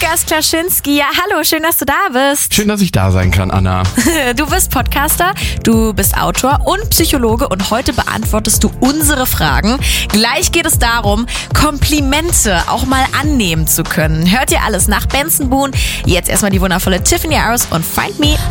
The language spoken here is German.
Lukas Klaschinski. Ja, hallo, schön, dass du da bist. Schön, dass ich da sein kann, Anna. Du bist Podcaster, du bist Autor und Psychologe und heute beantwortest du unsere Fragen. Gleich geht es darum, Komplimente auch mal annehmen zu können. Hört ihr alles nach Benson Boone? Jetzt erstmal die wundervolle Tiffany Harris und Find Me.